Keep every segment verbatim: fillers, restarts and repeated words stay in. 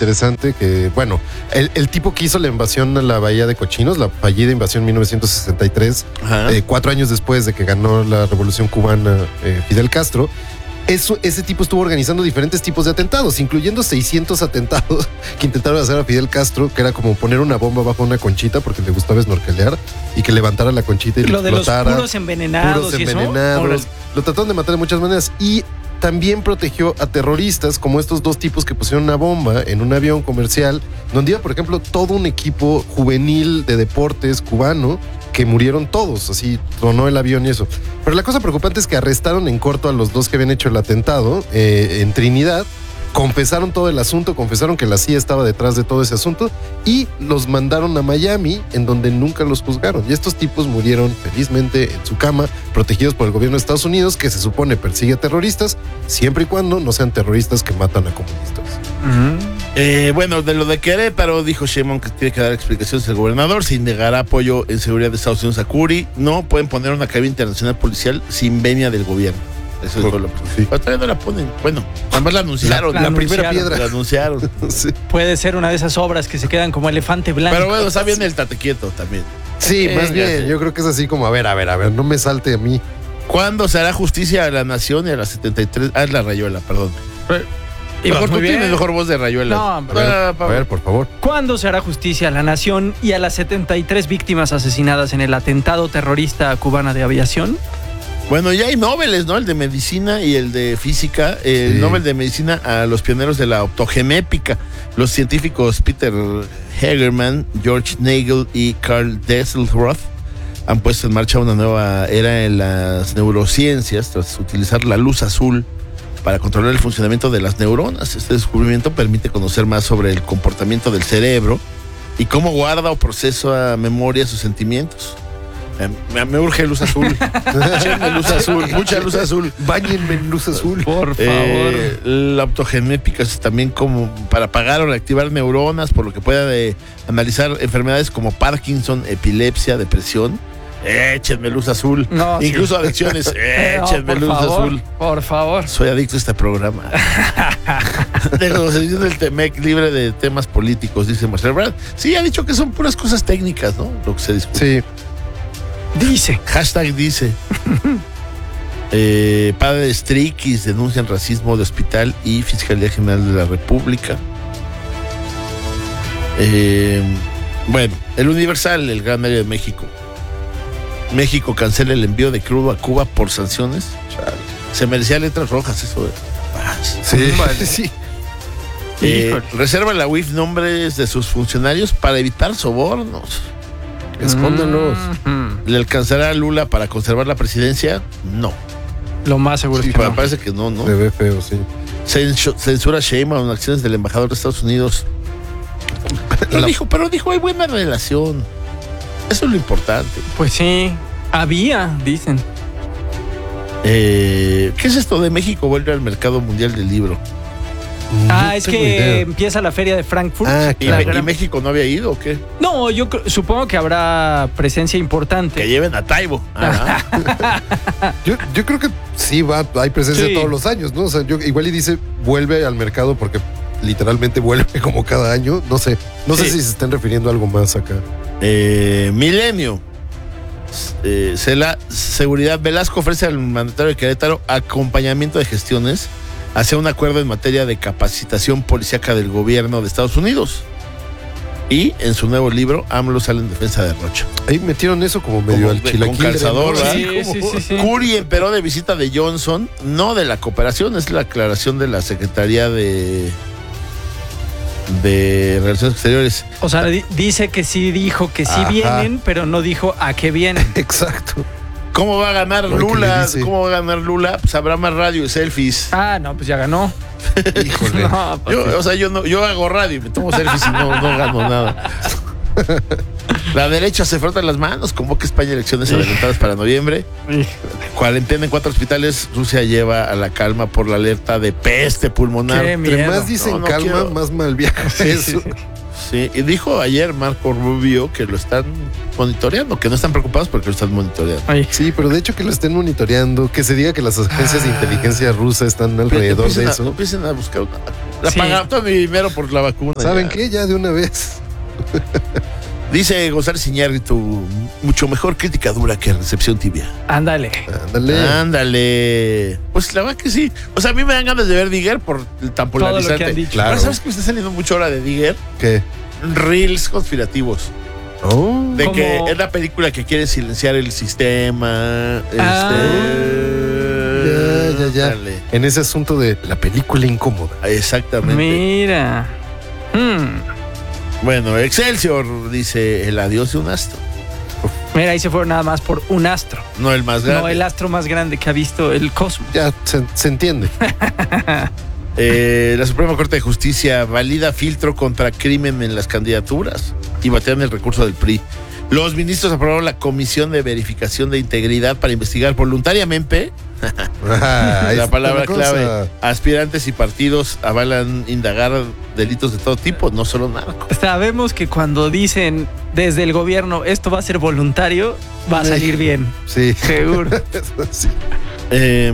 interesante que, bueno, el, el tipo que hizo la invasión a la Bahía de Cochinos, la fallida invasión en mil novecientos sesenta y tres, eh, cuatro años después de que ganó la Revolución Cubana eh, Fidel Castro, Eso, ese tipo estuvo organizando diferentes tipos de atentados, incluyendo seiscientos atentados que intentaron hacer a Fidel Castro, que era como poner una bomba bajo una conchita porque le gustaba snorkelear y que levantara la conchita y lo lo explotara. De los puros envenenados. Puros envenenados. Eso? Lo trataron de matar de muchas maneras y también protegió a terroristas como estos dos tipos que pusieron una bomba en un avión comercial donde iba, por ejemplo, todo un equipo juvenil de deportes cubano que murieron todos, así tronó el avión y eso. Pero la cosa preocupante es que arrestaron en corto a los dos que habían hecho el atentado eh, en Trinidad, confesaron todo el asunto, confesaron que la C I A estaba detrás de todo ese asunto y los mandaron a Miami, en donde nunca los juzgaron. Y estos tipos murieron felizmente en su cama, protegidos por el gobierno de Estados Unidos, que se supone persigue a terroristas, siempre y cuando no sean terroristas que matan a comunistas. Uh-huh. Eh, bueno, de lo de Querétaro, dijo Sheinbaum que tiene que dar explicaciones al gobernador, se negará apoyo en seguridad de Estados Unidos a Curi, no pueden poner una cabina internacional policial sin venia del gobierno. Eso es lo que sí. Pero todavía no la ponen. Bueno, además la anunciaron. La, la, la primera anunciaron. piedra. La anunciaron. Sí. Puede ser una de esas obras que se quedan como elefante blanco. Pero bueno, está bien el tate quieto también. Sí, Eh, más bien, sí. yo creo que es así como, a ver, a ver, a ver, no me salte a mí. ¿Cuándo se hará justicia a la nación y a la setenta y tres? Ah, es la Rayuela, perdón. Ibas Mejor muy tú bien. tienes mejor voz de Rayuela. No, A ver, Ah, a pa- ver, por favor. ¿Cuándo se hará justicia a la nación y a las setenta y tres víctimas asesinadas en el atentado terrorista cubana de aviación? Bueno, ya hay Nobeles, ¿no? El de medicina y el de física. El Sí. Nobel de medicina a los pioneros de la optogenépica. Los científicos Peter Hagerman, George Nagel y Carl Desselroth han puesto en marcha una nueva era en las neurociencias tras utilizar la luz azul para controlar el funcionamiento de las neuronas. Este descubrimiento permite conocer más sobre el comportamiento del cerebro y cómo guarda o procesa memoria sus sentimientos. Me, me urge luz azul. Échenme luz azul, mucha luz azul. Báñenme en luz azul. Por favor. Eh, la optogenética es también como para apagar o reactivar neuronas, por lo que puede analizar enfermedades como Parkinson, epilepsia, depresión. Échenme luz azul. No, sí. Incluso adicciones. Échenme No, por luz favor, azul. Por favor. Soy adicto a este programa. De los ediciones del Temec, libre de temas políticos, dice Marcelo Ebrard. Sí, ha dicho que son puras cosas técnicas, ¿no? Lo que se discute. Sí. Dice. Hashtag dice. eh, padre de Strikis denuncian racismo de hospital y Fiscalía General de la República. Eh, bueno, el Universal, el gran medio de México. México cancela el envío de crudo a Cuba por sanciones. Se merecía letras rojas eso. De... Ah, Sí, sí. eh, Híjole. reserva la U I F nombres de sus funcionarios para evitar sobornos. Escóndalos. Mm, ¿Le alcanzará a Lula para conservar la presidencia? No. Lo más seguro Sí, es que Pa- no. Parece que no, ¿no? Se ve feo, sí. Censu- Censura Sheinbaum acciones del embajador de Estados Unidos. Pero La- dijo, pero dijo, hay buena relación. Eso es lo importante. Pues sí. Había, dicen. Eh, ¿Qué es esto de México vuelve al mercado mundial del libro? Ah, No es tengo que idea. empieza la feria de Frankfurt. Ah, ¿Y, La Me- y gran- México no había ido o qué? No, yo cre- supongo que habrá presencia Que importante. lleven a Taibo. Ah, Yo, yo creo que sí va, hay presencia Sí. todos los años, ¿no? O sea, yo, igual y dice vuelve al mercado porque literalmente vuelve como cada año. No sé. No sé Sí. si se están refiriendo a algo más acá. eh, Milenio. Eh, Cela Seguridad. Velasco ofrece al mandatario de Querétaro acompañamiento de gestiones hacia un acuerdo en materia de capacitación policíaca del gobierno de Estados Unidos. Y en su nuevo libro, AMLO sale en defensa de Rocha. Ahí metieron eso como medio Como al de- chilaquil. con calzador, ¿no? ¿verdad? Así Sí, como- sí, sí, sí. Curi emperó de visita de Johnson, no de la cooperación, es la aclaración de la Secretaría de, de Relaciones Exteriores. O sea, di- dice que sí dijo que sí Ajá. vienen, pero no dijo a qué vienen. Exacto. ¿Cómo va a ganar Porque le Lula? dice- ¿Cómo va a ganar Lula? Pues habrá más radio y selfies. Ah, no, pues ya ganó. Híjole. No, pues sí. Yo, o sea, yo no, yo hago radio y me tomo selfies y no, no gano nada. La derecha se frota las manos, convoca España elecciones adelantadas para noviembre. Cuarentena en cuatro hospitales. Rusia lleva a la calma por la alerta de peste pulmonar. Qué Entre miedo. más dicen No, no calma, quiero. más mal viaja eso. Sí, y dijo ayer Marco Rubio que lo están monitoreando, que no están preocupados porque lo están monitoreando. Ay, Sí, pero de hecho que lo estén monitoreando, que se diga que las agencias de inteligencia rusa están alrededor Empiecen de a- eso. Empiecen a buscar una La Sí. pagaron todo mi dinero por la vacuna. ¿Saben ya. qué? Ya de una vez. Dice González Iñárritu, mucho mejor crítica dura que recepción tibia. Ándale. Ándale. Ándale. Pues la verdad que sí. O sea, a mí me dan ganas de ver Digger por el tan Todo lo que polarizante. han dicho. Claro. Ahora, ¿sabes que me está saliendo mucho hora de Digger? ¿Qué? Reels conspirativos. Oh. De Como- que es la película que quiere silenciar el sistema. Ah. Este. Ya, ya, ya. Ándale. En ese asunto de la película incómoda. Exactamente. Mira. Hmm. Bueno, Excelsior dice el adiós de un astro. Mira, ahí se fueron nada más por un astro. No el más grande. No el astro más grande que ha visto el cosmos. Ya se, se entiende. Eh, la Suprema Corte de Justicia valida filtro contra crimen en las candidaturas y batean el recurso del P R I. Los ministros aprobaron la Comisión de Verificación de Integridad para investigar voluntariamente, Ah, ahí la está palabra cosa. clave, aspirantes y partidos avalan indagar delitos de todo tipo, no solo narco. Sabemos que cuando dicen desde el gobierno esto va a ser voluntario, va a salir bien. Sí. Seguro. Sí. Eh,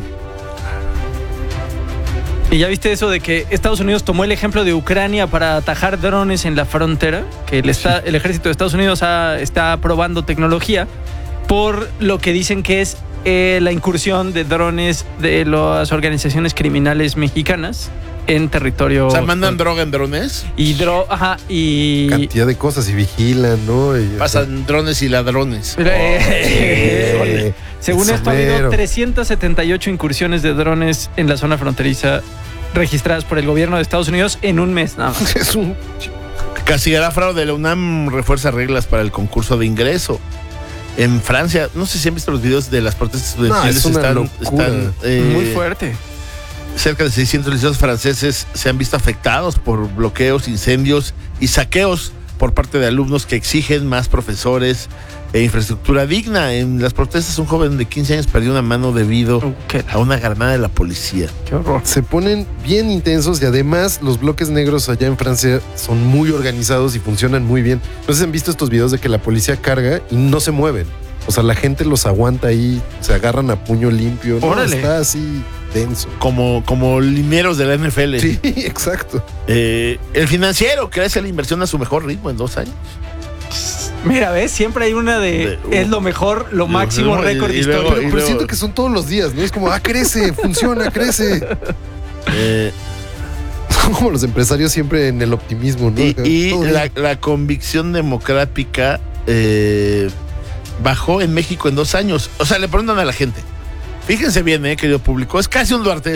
¿Y ya viste eso de que Estados Unidos tomó el ejemplo de Ucrania para atajar drones en la frontera? Que el, está, el ejército de Estados Unidos ha- está probando tecnología por lo que dicen que es eh, la incursión de drones de las organizaciones criminales mexicanas en territorio. o sea, mandan droga en drones, y dro- ajá, y Cantidad de cosas y vigilan, ¿no? Y, pasan drones y ladrones. Pero, eh, Híjole, según el esto, ha habido sombrero. trescientas setenta y ocho incursiones de drones en la zona fronteriza registradas por el gobierno de Estados Unidos en un mes nada más. Es un... Castigará fraude. La UNAM refuerza reglas para el concurso de ingreso. En Francia, no sé si han visto los videos de las protestas No, estudiantiles. es una están, locura. están, eh, Muy fuerte. Cerca de seiscientos liceos franceses se han visto afectados por bloqueos, incendios y saqueos por parte de alumnos que exigen más profesores e infraestructura digna. En las protestas, un joven de quince años perdió una mano debido Uh, qué, a una granada de la policía. qué horror. Se ponen bien intensos y además los bloques negros allá en Francia son muy organizados y funcionan muy bien. No sé si han visto estos videos de que la policía carga y no se mueven. O sea, la gente los aguanta ahí, se agarran a puño limpio. No, Órale. está así denso. Como, como linieros de la N F L. Sí, exacto. Eh, el Financiero crece la inversión a su mejor ritmo en dos años. Mira, ¿ves? Siempre hay una de, De- es lo mejor, lo Y máximo luego- récord y- y histórico. luego- Pero, pero siento que son todos los días, ¿no? Es como, ah, crece, funciona, crece. Eh, Son como los empresarios siempre en el optimismo, ¿no? y Acá, y todo la, bien. la convicción democrática eh, bajó en México en dos años. O sea, le preguntan a la gente. Fíjense bien, eh, querido público, es casi un Duarte.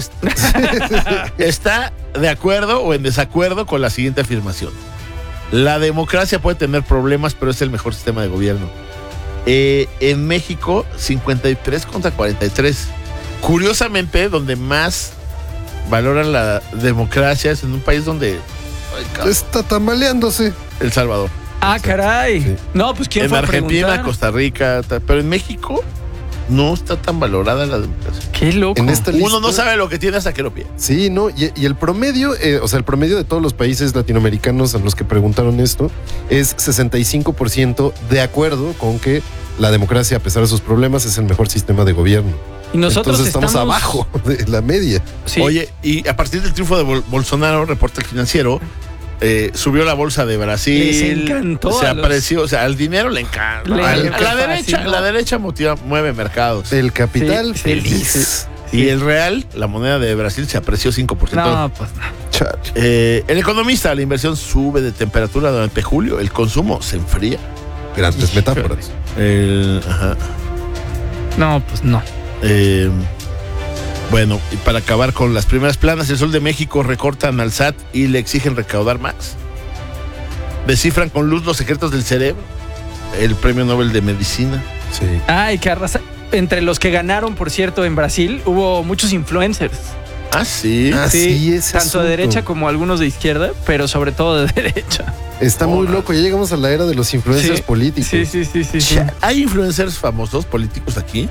¿Está de acuerdo o en desacuerdo con la siguiente afirmación? La democracia puede tener problemas, pero es el mejor sistema de gobierno. Eh, en México, cincuenta y tres contra cuarenta y tres. Curiosamente, donde más valoran la democracia es en un país donde... Ay, cabrón, Está tambaleándose. El Salvador. Ah, caray. Sí. No, pues ¿quién En fue a Argentina, preguntar? Costa Rica, ta- pero en México no está tan valorada la democracia. Qué loco. En esta Uno no lista- sabe lo que tiene hasta que lo pide. Sí, ¿no? Y, y el promedio, eh, o sea, el promedio de todos los países latinoamericanos a los que preguntaron esto es sesenta y cinco por ciento de acuerdo con que la democracia, a pesar de sus problemas, es el mejor sistema de gobierno. Y nosotros Entonces estamos, abajo de la media. Sí. Oye, y a partir del triunfo de Bol- Bolsonaro, reporta el Financiero, eh, subió la bolsa de Brasil. Les encantó Se a los- apreció, o sea, al dinero le encanta. Le A la- encanta a la derecha, fascinó. la derecha motiva, mueve mercados. El capital Sí, sí, feliz. sí, Y el real, la moneda de Brasil, se apreció cinco por ciento. No, pues no. Chale. Eh, el economista, la inversión sube de temperatura durante julio, el consumo se enfría. Grandes Híjole. metáforas. El, ajá. No, pues no. Eh, bueno, y para acabar con las primeras planas, el Sol de México recortan al S A T y le exigen recaudar más. Descifran con luz los secretos del cerebro. El premio Nobel de Medicina. Sí. Ay, que arrasa. Entre los que ganaron, por cierto, en Brasil, hubo muchos influencers. Ah, sí. Ah, sí, ese tanto asunto. de derecha como algunos de izquierda, pero sobre todo de derecha. Está muy Órale. loco. Ya llegamos a la era de los influencers Sí. políticos. Sí, sí, sí, sí. sí. Cha- ¿Hay influencers famosos políticos aquí?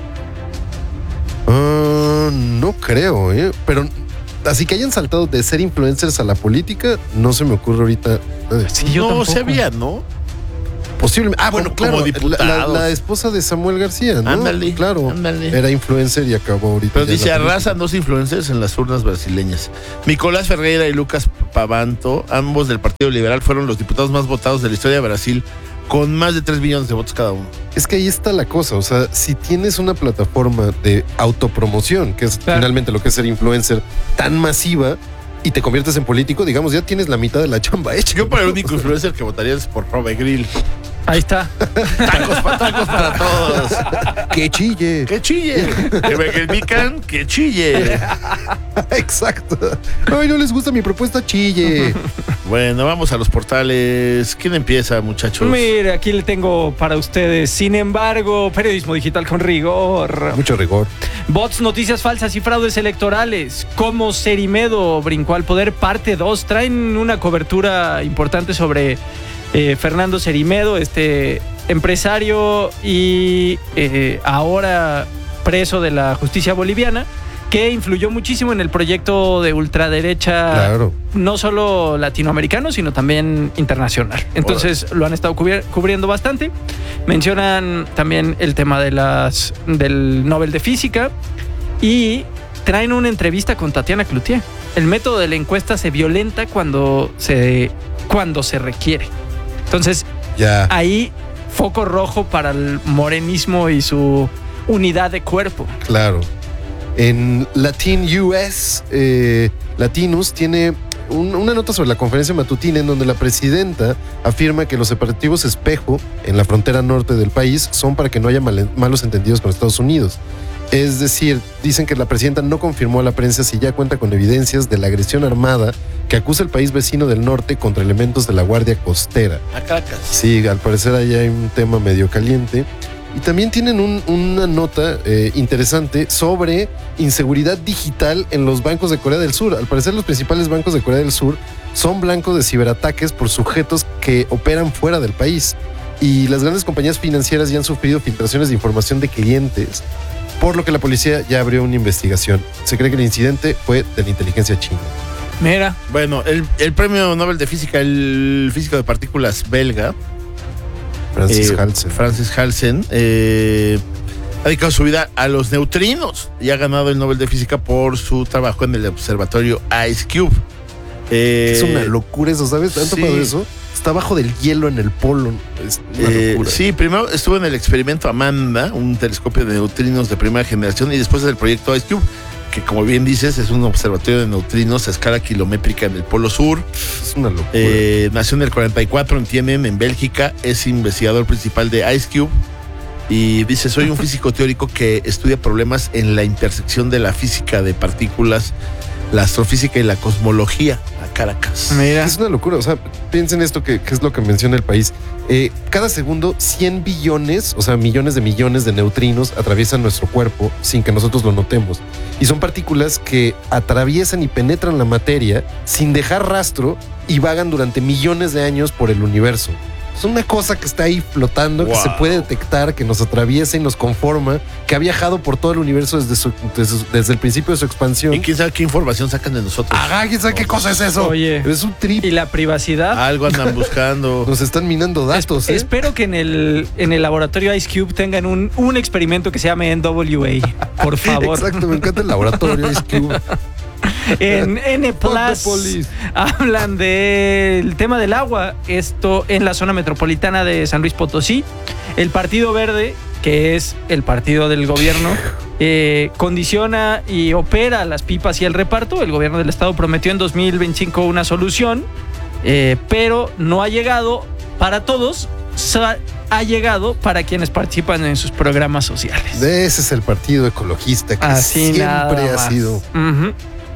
Ah, no creo, ¿eh? Pero así que hayan saltado de ser influencers a la política, no se me ocurre ahorita. nada. Sí, yo no, tampoco. se había, ¿no? Posiblemente. Ah, bueno, Como- claro. como la, diputados. la- la esposa de Samuel García, ¿no? Ándale, Claro. ándale. Era influencer y acabó ahorita. Pero ya en dice, la política. arrasan dos influencers en las urnas brasileñas. Nicolás Ferreira y Lucas Pavanto, ambos del Partido Liberal, fueron los diputados más votados de la historia de Brasil, con más de tres millones de votos cada uno. Es que ahí está la cosa. O sea, si tienes una plataforma de autopromoción, que es Claro. finalmente lo que es ser influencer, tan masiva, y te conviertes en político, digamos, ya tienes la mitad de la chamba hecha. Yo para el único influencer que votaría es por Prove Grill. Ahí está. Tacos para tacos para todos. ¡Que chille! ¡Que chille! Que me critican, que chille. Exacto. Ay, no les gusta mi propuesta, chille. Bueno, vamos a los portales. ¿Quién empieza, muchachos? Mire, aquí le tengo para ustedes. Sin embargo, periodismo digital con rigor. Mucho rigor. Bots, noticias falsas y fraudes electorales. Cómo Cerimedo brincó al poder, parte dos. Traen una cobertura importante sobre eh, Fernando Cerimedo, este empresario y eh, ahora preso de la justicia boliviana, que influyó muchísimo en el proyecto de ultraderecha, Claro. no solo latinoamericano, sino también internacional. Entonces lo han estado cubri- cubriendo bastante. Mencionan también el tema de las del Nobel de Física y traen una entrevista con Tatiana Cloutier. El método de la encuesta se violenta cuando se, cuando se requiere. Entonces, Ya. ahí foco rojo para el morenismo y su unidad de cuerpo. Claro. En Latin U S, eh, Latinus tiene un- una nota sobre la conferencia matutina en donde la presidenta afirma que los separativos espejo en la frontera norte del país son para que no haya mal- malos entendidos con Estados Unidos. Es decir, dicen que la presidenta no confirmó a la prensa si ya cuenta con evidencias de la agresión armada que acusa el país vecino del norte contra elementos de la Guardia Costera. A Caracas. Sí, al parecer ahí hay un tema medio caliente. Y también tienen un- una nota eh, interesante sobre inseguridad digital en los bancos de Corea del Sur. Al parecer los principales bancos de Corea del Sur son blancos de ciberataques por sujetos que operan fuera del país. Y las grandes compañías financieras ya han sufrido filtraciones de información de clientes, por lo que la policía ya abrió una investigación. Se cree que el incidente fue de la inteligencia china. Mira, Bueno, el, el premio Nobel de Física, el físico de partículas belga, Francis eh, Halsen. Francis Halsen, eh, ha dedicado su vida a los neutrinos y ha ganado el Nobel de Física por su trabajo en el observatorio Ice Cube. Eh, Es una locura eso, ¿sabes? ¿Tanto sí. para eso? Está bajo del hielo en el polo. Es una Eh, locura. sí, primero estuvo en el experimento Amanda, un telescopio de neutrinos de primera generación, y después del proyecto Ice Cube, que como bien dices es un observatorio de neutrinos a escala kilométrica en el Polo Sur. Es una locura. Eh, nació en el cuarenta y cuatro en Tiemen, en Bélgica. Es investigador principal de Ice Cube. Y dice, soy un físico teórico que estudia problemas en la intersección de la física de partículas, la astrofísica y la cosmología. A Caracas. mira. Es una locura. O sea, piensen esto que, que es lo que menciona el país. Eh, cada segundo, cien billones, o sea, millones de millones de neutrinos atraviesan nuestro cuerpo sin que nosotros lo notemos. Y son partículas que atraviesan y penetran la materia sin dejar rastro y vagan durante millones de años por el universo. Es una cosa que está ahí flotando, que Wow. se puede detectar, que nos atraviesa y nos conforma, que ha viajado por todo el universo desde, su- desde, su- desde el principio de su expansión. ¿Y quién sabe qué información sacan de nosotros? Ajá, ¿quién sabe qué cosa es eso? Oye. Es un trip. Y la privacidad. Algo andan buscando. Nos están minando datos, Es- ¿eh? Espero que en el, en el laboratorio Ice Cube tengan un, un experimento que se llame N W A. Por favor. Exacto, me encanta el laboratorio Ice Cube. En N Fuck the Plus police. hablan del tema del agua. Esto en la zona metropolitana de San Luis Potosí. El Partido Verde, que es el partido del gobierno, eh, condiciona y opera las pipas y el reparto. El gobierno del estado prometió en dos mil veinticinco una solución, eh, pero no ha llegado para todos. Sa- ha llegado para quienes participan en sus programas sociales. Ese es el partido ecologista que Así nada siempre ha más. sido. Ujú.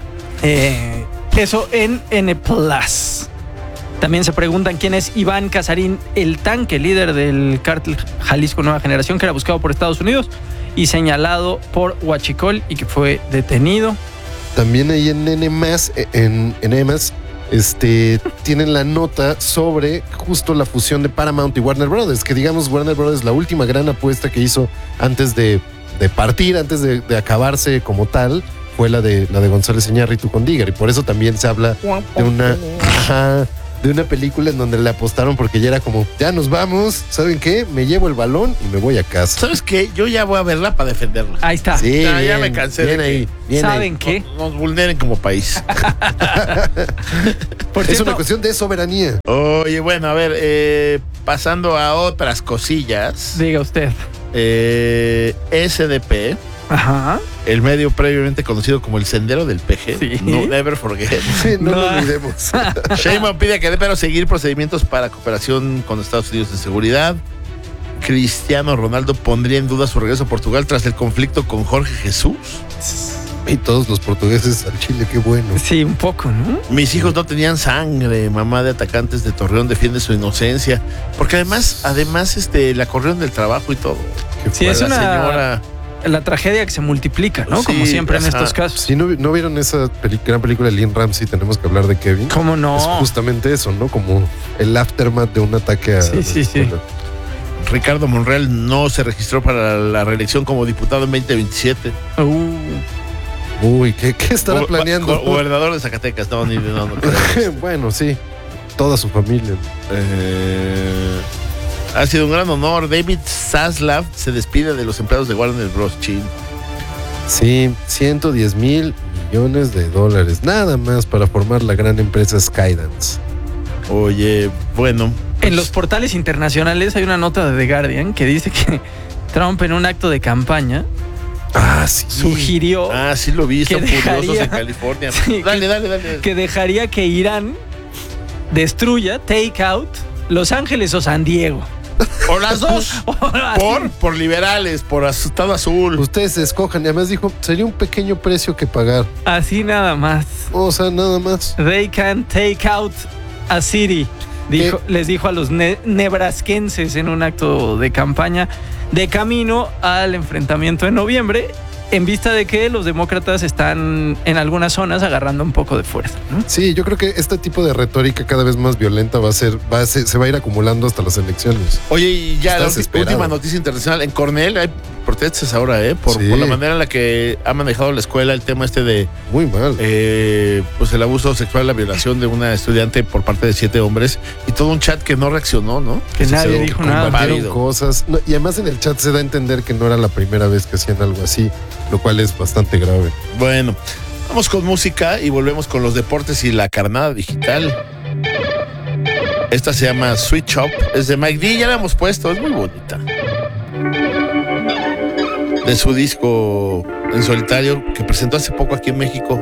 Eh, eso en N Plus. También se preguntan quién es Iván Casarín, el tanque líder del cártel Jalisco Nueva Generación, que era buscado por Estados Unidos y señalado por Huachicol y que fue detenido. También ahí en N más, en, en N más, este, tienen la nota sobre justo la fusión de Paramount y Warner Brothers, que digamos Warner Brothers, la última gran apuesta que hizo antes de, de partir, antes de, de acabarse como tal, fue la de la de González Iñárritu con Dígar, y por eso también se habla de una, ajá, de una película en donde le apostaron porque ya era como, ya nos vamos, ¿saben qué? Me llevo el balón y me voy a casa. ¿Sabes qué? Yo ya voy a verla para defenderla. Ahí está. Sí, Ya, ya bien, me cansé bien de ahí, bien ¿Saben ahí. qué? Nos, nos vulneren como país. Por Es cierto, una cuestión de soberanía. Oye, bueno, a ver, eh, pasando a otras cosillas. diga usted. Eh, S D P, Ajá. el medio previamente conocido como el Sendero del Peje. Sí. No, never forget. Sí, no, No. lo olvidemos. Sheinbaum pide que dé pero seguir procedimientos para cooperación con Estados Unidos en seguridad. Cristiano Ronaldo pondría en duda su regreso a Portugal tras el conflicto con Jorge Jesús. Y todos los portugueses al Chile, qué bueno. Sí, un poco, ¿no? Mis hijos no tenían sangre. Mamá de atacantes de Torreón defiende su inocencia. Porque además, además, este, la corrieron del trabajo y todo. Qué Sí, fuerte. es La una- señora. La tragedia que se multiplica, ¿no? Sí, Como siempre en ajá. estos casos. Si no, no vieron esa peli- gran película de Lynn Ramsey, tenemos que hablar de Kevin. ¿Cómo no? Es justamente eso, ¿no? Como el aftermath de un ataque a... Sí, sí, sí. Ricardo Monreal no se registró para la reelección como diputado en veinte veintisiete. Uh, Uy, ¿qué, qué estará Go- planeando? go- Gobernador de Zacatecas. No, ni no, no creo. Bueno, sí. Toda su familia. Eh, ha sido un gran honor. David Zaslav se despide de los empleados de Warner Bros. Chin. Sí, ciento diez mil millones de dólares. Nada más para formar la gran empresa Skydance. Oye, bueno. en los portales internacionales hay una nota de The Guardian que dice que Trump en un acto de campaña Ah, sí. sugirió Ah, sí lo vi. Están que furiosos dejaría- en California. Sí, dale, que- dale, dale. que dejaría que Irán destruya, take out, Los Ángeles o San Diego. O las dos. Por, por liberales, por asustado azul. Ustedes escojan. Y además dijo, sería un pequeño precio que pagar. Así nada más. O sea, nada más. They can take out a city. Dijo- les dijo a los ne- nebrasquenses en un acto de campaña de camino al enfrentamiento en noviembre, en vista de que los demócratas están en algunas zonas agarrando un poco de fuerza, ¿no? Sí, yo creo que este tipo de retórica cada vez más violenta va a ser, va a ser, se va a ir acumulando hasta las elecciones. Oye, y ya Está la ulti- desesperado. última noticia internacional. En Cornell hay protestas ahora, ¿eh? Por, Sí. por la manera en la que ha manejado la escuela el tema este de Muy mal. eh, pues el abuso sexual, la violación de una estudiante por parte de siete hombres y todo un chat que no reaccionó, ¿no? Que se- nadie se- dijo que nada. Compartieron válido. cosas. No, y además en el chat se da a entender que no era la primera vez que hacían algo así, lo cual es bastante grave. Bueno, vamos con música y volvemos con los deportes y la carnada digital. Esta se llama Sweet Shop, es de Mike D, ya la hemos puesto, es muy bonita. De su disco en solitario que presentó hace poco aquí en México.